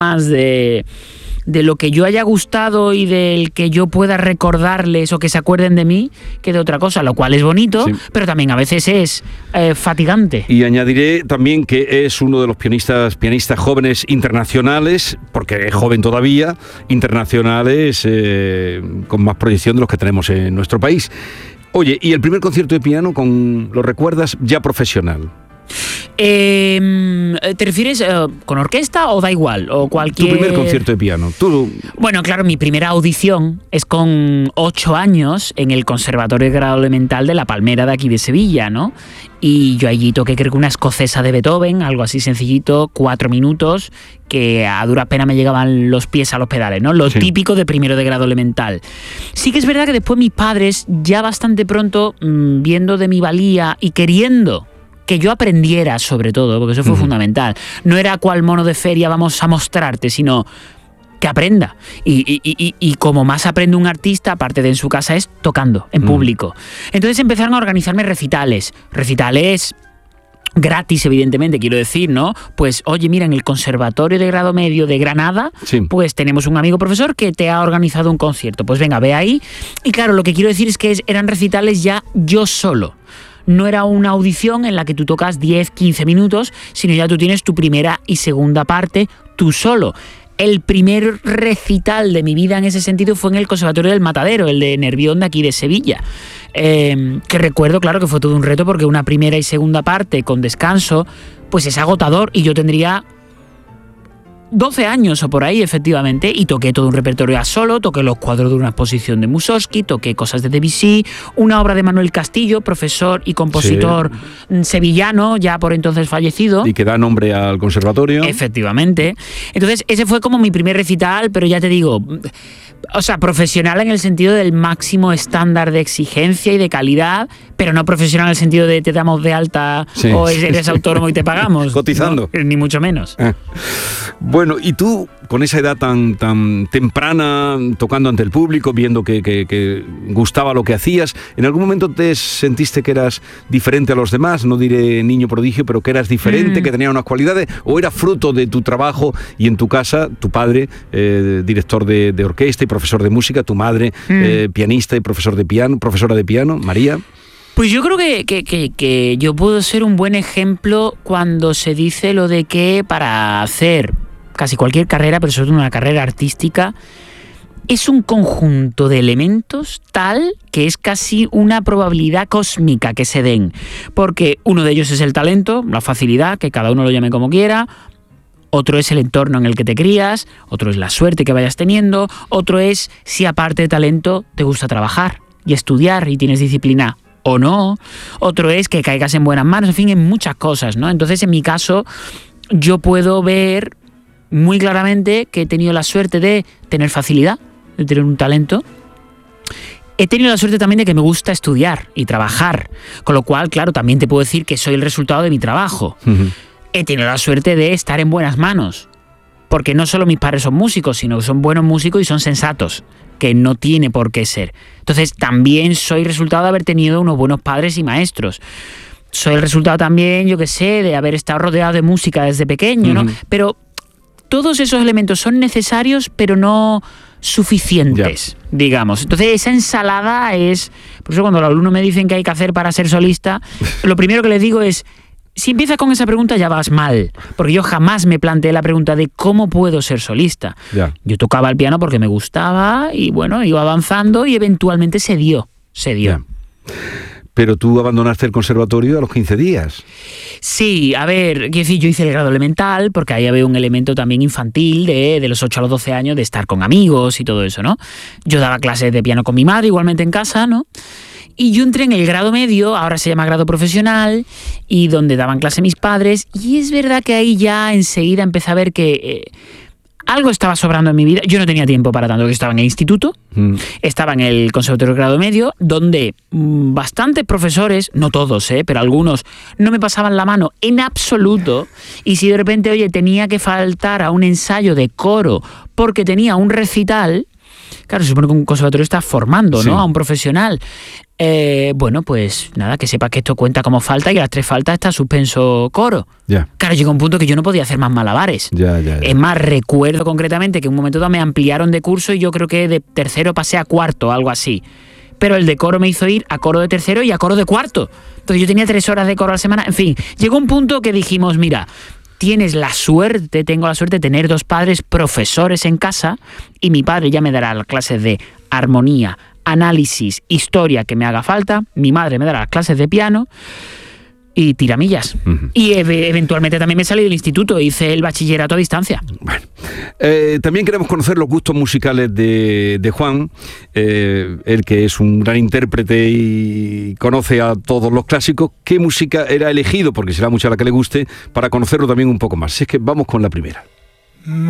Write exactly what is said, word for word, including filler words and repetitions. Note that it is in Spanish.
más de, de lo que yo haya gustado y del que yo pueda recordarles o que se acuerden de mí que de otra cosa, lo cual es bonito, sí, pero también a veces es eh, fatigante. Y añadiré también que es uno de los pianistas, pianistas jóvenes internacionales, porque es joven todavía, internacionales eh, con más proyección de los que tenemos en nuestro país. Oye, ¿y el primer concierto de piano, con, lo recuerdas, ya profesional? Eh, ¿Te refieres uh, con orquesta o da igual? O cualquier... Tu primer concierto de piano. Tú... Bueno, claro, mi primera audición es con ocho años en el Conservatorio de Grado Elemental de La Palmera de aquí de Sevilla, ¿no? Y yo allí toqué, creo que una escocesa de Beethoven, algo así sencillito, cuatro minutos, que a duras penas me llegaban los pies a los pedales, ¿no? Lo sí. típico de primero de grado elemental. Sí que es verdad que después mis padres, ya bastante pronto, mmm, viendo de mi valía y queriendo que yo aprendiera, sobre todo, porque eso fue uh-huh. fundamental. No era cual mono de feria vamos a mostrarte, sino que aprenda. Y, y, y, y como más aprende un artista, aparte de en su casa, es tocando en uh-huh. público. Entonces empezaron a organizarme recitales. Recitales gratis, evidentemente, quiero decir, ¿no? Pues, oye, mira, en el Conservatorio de Grado Medio de Granada, sí. pues tenemos un amigo profesor que te ha organizado un concierto. Pues venga, ve ahí. Y claro, lo que quiero decir es que eran recitales ya yo solo. No era una audición en la que tú tocas diez, quince minutos, sino ya tú tienes tu primera y segunda parte tú solo. El primer recital de mi vida en ese sentido fue en el Conservatorio del Matadero, el de Nervión de aquí de Sevilla. Eh, que recuerdo, claro, que fue todo un reto porque una primera y segunda parte con descanso, pues es agotador y yo tendría doce años o por ahí, efectivamente, y toqué todo un repertorio a solo, toqué los cuadros de una exposición de Mussorgsky, toqué cosas de Debussy, una obra de Manuel Castillo, profesor y compositor sí. sevillano, ya por entonces fallecido. Y que da nombre al conservatorio. Efectivamente. Entonces, ese fue como mi primer recital, pero ya te digo, o sea, profesional en el sentido del máximo estándar de exigencia y de calidad, pero no profesional en el sentido de te damos de alta sí. o eres autónomo y te pagamos. Cotizando. No, ni mucho menos. Eh. Bueno, y tú, con esa edad tan, tan temprana, tocando ante el público, viendo que, que, que gustaba lo que hacías, ¿en algún momento te sentiste que eras diferente a los demás? No diré niño prodigio, pero que eras diferente, mm. que tenías unas cualidades, ¿o era fruto de tu trabajo y en tu casa, tu padre, eh, director de, de orquesta y profesor de música, tu madre, mm. eh, pianista y profesor de piano, profesora de piano, María? Pues yo creo que, que, que, que yo puedo ser un buen ejemplo cuando se dice lo de que para hacer casi cualquier carrera, pero sobre todo una carrera artística, es un conjunto de elementos tal que es casi una probabilidad cósmica que se den. Porque uno de ellos es el talento, la facilidad, que cada uno lo llame como quiera. Otro es el entorno en el que te crías, otro es la suerte que vayas teniendo, otro es si aparte de talento te gusta trabajar y estudiar y tienes disciplina o no, otro es que caigas en buenas manos, en fin, en muchas cosas, ¿no? Entonces, en mi caso, yo puedo ver muy claramente que he tenido la suerte de tener facilidad, de tener un talento. He tenido la suerte también de que me gusta estudiar y trabajar, con lo cual, claro, también te puedo decir que soy el resultado de mi trabajo. Uh-huh. He tenido la suerte de estar en buenas manos, porque no solo mis padres son músicos, sino que son buenos músicos y son sensatos, que no tiene por qué ser. Entonces también soy resultado de haber tenido unos buenos padres y maestros. Soy el resultado también, yo qué sé, de haber estado rodeado de música desde pequeño, ¿no? Uh-huh. Pero todos esos elementos son necesarios, pero no suficientes, yeah. digamos. Entonces esa ensalada es... Por eso cuando los alumnos me dicen qué hay que hacer para ser solista, lo primero que les digo es... Si empiezas con esa pregunta ya vas mal, porque yo jamás me planteé la pregunta de cómo puedo ser solista. Yeah. Yo tocaba el piano porque me gustaba y bueno, iba avanzando y eventualmente se dio, se dio. Yeah. Pero tú abandonaste el conservatorio a los quince días. Sí, a ver, quiero decir, yo hice el grado elemental porque ahí había un elemento también infantil de, de los ocho a los doce años de estar con amigos y todo eso, ¿no? Yo daba clases de piano con mi madre igualmente en casa, ¿no? Y yo entré en el grado medio, ahora se llama grado profesional, y donde daban clase mis padres, y es verdad que ahí ya enseguida empecé a ver que eh, algo estaba sobrando en mi vida. Yo no tenía tiempo para tanto, que estaba en el instituto, mm. estaba en el conservatorio de grado medio, donde mmm, bastantes profesores, no todos, eh, pero algunos, no me pasaban la mano en absoluto, y si de repente, oye, tenía que faltar a un ensayo de coro porque tenía un recital... Claro, se supone que un conservatorio está formando, Sí. ¿no?, a un profesional. Eh, bueno, pues nada, que sepa que esto cuenta como falta y que a las tres faltas está suspenso coro. Ya, Claro, llegó un punto que yo no podía hacer más malabares. ya, ya. ya. Es más, recuerdo concretamente que en un momento dado me ampliaron de curso y yo creo que de tercero pasé a cuarto, algo así. Pero el de coro me hizo ir a coro de tercero y a coro de cuarto. Entonces yo tenía tres horas de coro a la semana. En fin, llegó un punto que dijimos, mira, tienes la suerte, tengo la suerte de tener dos padres profesores en casa y mi padre ya me dará las clases de armonía, análisis, historia que me haga falta, mi madre me dará las clases de piano y tiramillas. Ujú. Y ev- eventualmente también me salí del instituto, hice el bachillerato a distancia. Bueno, eh, también queremos conocer los gustos musicales de, de Juan, eh, él que es un gran intérprete y conoce a todos los clásicos. ¿Qué música era elegido? Porque será mucha la que le guste, para conocerlo también un poco más. Si es que vamos con la primera.